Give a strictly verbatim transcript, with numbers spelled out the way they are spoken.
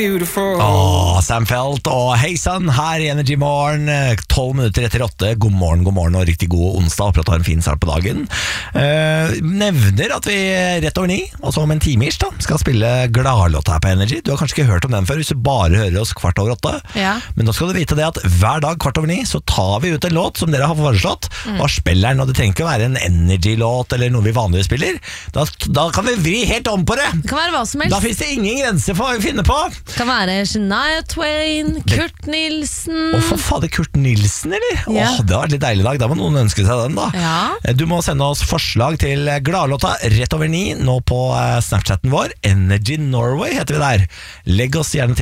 Åh, Sam Felt og Hei Sann her i Energy Morgen. Tolv minutter etter åtte. God morgen, god morgen og riktig god onsdag. Håper at du har en fin start på dagen. uh, Nevner at vi rett over ni, og så om en time ish da, skal spille gladlåta her på Energy. Du har kanskje ikke hørt om den før hvis du bare hører oss kvart over åtte, ja. Men da skal du vite det at hver dag kvart over ni så tar vi ut en låt som dere har foreslått, mm. og spiller den. Og det trenger ikke å være en Energy-låt eller noe vi vanligvis spiller. Da, da kan vi vri helt om på det. Det kan være hva som helst. Da finnes det ingen grenser for å finne på. Det kan være Shania Twain, Kurt Nilsen. Å, for fader, Kurt Nilsen, eller? Ja. Åh, det var et litt deilig dag. Da må noen ønske seg den, da. Ja. Du må sende oss forslag til gladlåta rett over ni nå på Snapchatten vår. Energy Norway heter vi der. Legg oss gjerne til